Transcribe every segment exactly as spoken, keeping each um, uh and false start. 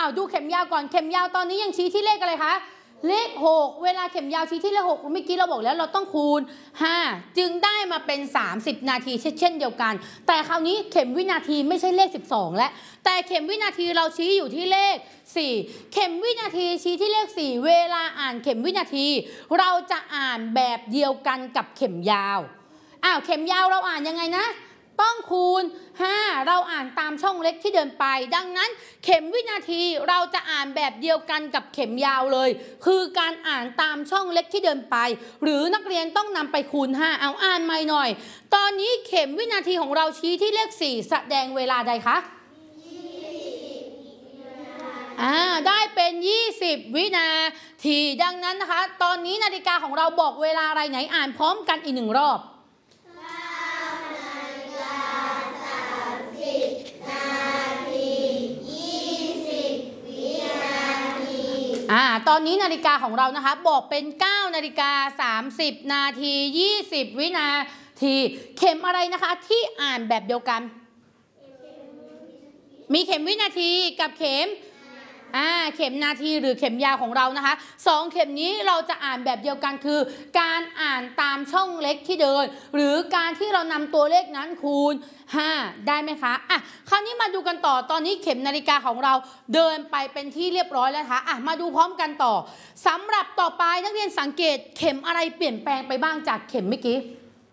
าวดูเข็มยาวก่อนเข็มยาวตอนนี้ยังชี้ที่เลขอะไรคะเลขหกเวลาเข็มยาวชี้ที่เลขหกเมื่อกี้เราบอกแล้วเราต้องคูณห้าจึงได้มาเป็นสามสิบนาทีเช่นเดียวกันแต่คราวนี้เข็มวินาทีไม่ใช่เลขสิบสองแล้วแต่เข็มวินาทีเราชี้อยู่ที่เลขสี่เข็มวินาทีชี้ที่เลขสี่เวลาอ่านเข็มวินาทีเราจะอ่านแบบเดียวกันกับเข็มยาวอ้าวเข็มยาวเราอ่านยังไงนะต้องคูณห้าเราอ่านตามช่องเล็กที่เดินไปดังนั้นเข็มวินาทีเราจะอ่านแบบเดียวกันกับเข็มยาวเลยคือการอ่านตามช่องเล็กที่เดินไปหรือนักเรียนต้องนำไปคูณห้าเอาอ่านใหม่หน่อยตอนนี้เข็มวินาทีของเราชี้ที่เลขสี่แสดงเวลาใดคะอ่าได้เป็นยี่สิบวินาทีดังนั้นนะคะตอนนี้นาฬิกาของเราบอกเวลาอะไรไหนอ่านพร้อมกันอีกหนึ่งรอบอ่าตอนนี้นาฬิกาของเรานะคะบอกเป็นเก้านาฬิกาสามสิบนาทียี่สิบวินาทีเข็มอะไรนะคะที่อ่านแบบเดียวกันมีเข็มวินาทีกับเข็มอ่าเข็มนาทีหรือเข็มยาวของเรานะคะสองเข็มนี้เราจะอ่านแบบเดียวกันคือการอ่านตามช่องเล็กที่เดินหรือการที่เรานำตัวเลขนั้นคูณห้าได้ไหมคะอ่ะคราวนี้มาดูกันต่อตอนนี้เข็มนาฬิกาของเราเดินไปเป็นที่เรียบร้อยแล้วนะคะอ่ะมาดูพร้อมกันต่อสำหรับต่อไปนักเรียนสังเกตเข็มอะไรเปลี่ยนแปลงไปบ้างจากเข็มเมื่อกี้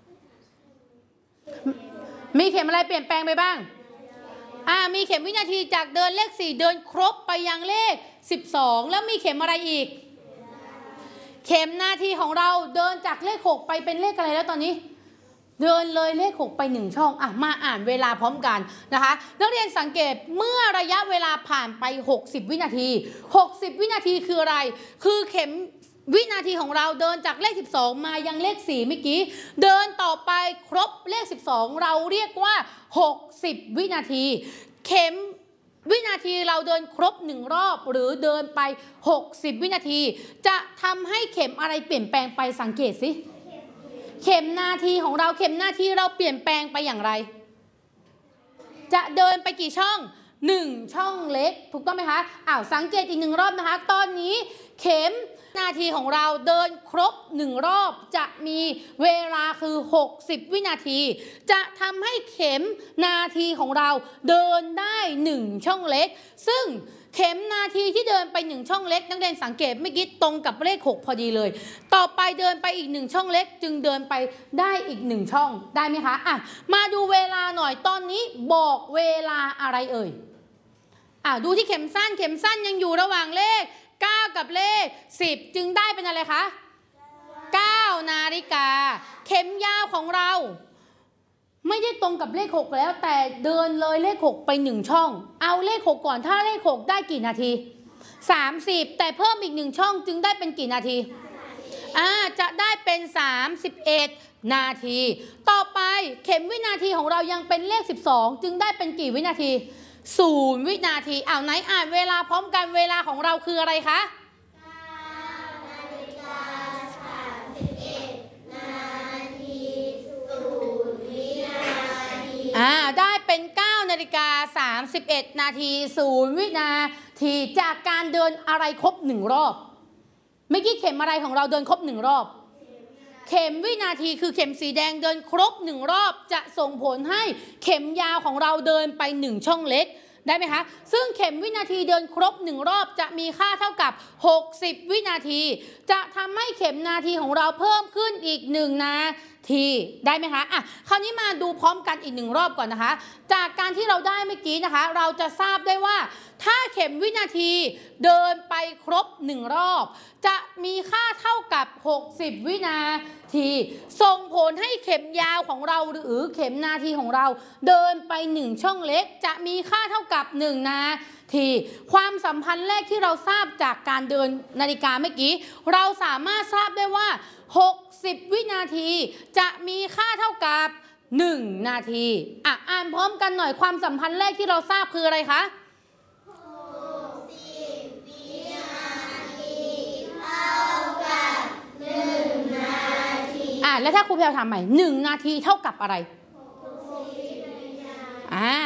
มีเข็มอะไรเปลี่ยนแปลงไปบ้างอ่ามีเข็มวินาทีจากเดินเลขสี่เดินครบไปยังเลขสิบสองแล้วมีเข็มอะไรอีกเข็มนาทีของเราเดินจากเลขหกไปเป็นเลขอะไรแล้วตอนนี้เดินเลยเลขหกไปหนึ่งช่องอ่ะมาอ่านเวลาพร้อมกันนะคะนักเรียนสังเกตเมื่อระยะเวลาผ่านไปหกสิบวินาทีหกสิบวินาทีคืออะไรคือเข็มวินาทีของเราเดินจากเลขสิบสองมายังเลขสี่เมื่อกี้เดินต่อไปครบเลขสิบสองเราเรียกว่าหกสิบวินาทีเข็มวินาทีเราเดินครบหนึ่งรอบหรือเดินไปหกสิบวินาทีจะทำให้เข็มอะไรเปลี่ยนแปลงไปสังเกตสิเข็มนาทีของเราเข็มนาทีเราเปลี่ยนแปลงไปอย่างไรจะเดินไปกี่ช่องหนึ่งช่องเล็กถูกต้องไหมคะอ้าวสังเกตอีกหนึ่งรอบนะคะตอนนี้เข็มนาทีของเราเดินครบหนึ่งรอบจะมีเวลาคือหกสิบวินาทีจะทำให้เข็มนาทีของเราเดินได้หนึ่งช่องเล็กซึ่งเข็มนาทีที่เดินไปหนึ่งช่องเล็กนักเรียนสังเกตเมื่อกี้ตรงกับเลขหกพอดีเลยต่อไปเดินไปอีกหนึ่งช่องเล็กจึงเดินไปได้อีกหนึ่งช่องได้ไหมคะอ่ะมาดูเวลาหน่อยตอนนี้บอกเวลาอะไรเอ่ยอ่ะดูที่เข็มสั้นเข็มสั้นยังอยู่ระหว่างเลขเก้ากับเลขสิบจึงได้เป็นอะไรคะเก้านาฬิกาเข็มยาวของเราไม่ได้ตรงกับเลขหกแล้วแต่เดินเลยเลขหกไปหนึ่งช่องเอาเลขหกก่อนถ้าเลขหกได้กี่นาทีสามสิบแต่เพิ่มอีกหนึ่งช่องจึงได้เป็นกี่นาทีอ่าจะได้เป็นสามสิบเอ็ดนาทีต่อไปเข็มวินาทีของเรายังเป็นเลขสิบสองจึงได้เป็นกี่วินาทีศูนย์วินาทีอ้าวไหนอ่านเวลาพร้อมกันเวลาของเราคืออะไรคะอ่าได้เป็นเก้านาฬิกาสามสิบเอ็ดนาทีศูนย์วินาทีจากการเดินอะไรครบหนึ่งรอบเมื่อกี้เข็มอะไรของเราเดินครบหนึ่งรอบเข็มวินาทีคือเข็มสีแดงเดินครบหนึ่งรอบจะส่งผลให้เข็มยาวของเราเดินไปหนึ่งช่องเล็กได้ไหมคะซึ่งเข็มวินาทีเดินครบหนึ่งรอบจะมีค่าเท่ากับหกสิบวินาทีจะทำให้เข็มนาทีของเราเพิ่มขึ้นอีกหนึ่งนาทีได้ไหมคะอ่ะคราวนี้มาดูพร้อมกันอีกหนึ่งรอบก่อนนะคะจากการที่เราได้เมื่อกี้นะคะเราจะทราบได้ว่าถ้าเข็มวินาทีเดินไปครบหนึ่งรอบจะมีค่าเท่ากับหกสิบวินาทีส่งผลให้เข็มยาวของเราหรือเข็มนาทีของเราเดินไปหนึ่งช่องเล็กจะมีค่าเท่ากับหนึ่งนาทีความสัมพันธ์แรกที่เราทราบจากการเดินนาฬิกาเมื่อกี้เราสามารถทราบได้ว่าหกสิบวินาทีจะมีค่าเท่ากับหนึ่งนาทีอ่ะอ่านพร้อมกันหน่อยความสัมพันธ์แรกที่เราทราบคืออะไรคะหกสิบวินาทีเท่ากับหนึ่งนาทีอ่ะแล้วถ้าครูแพรวถามใหม่หนึ่งนาทีเท่ากับอะไรอ่า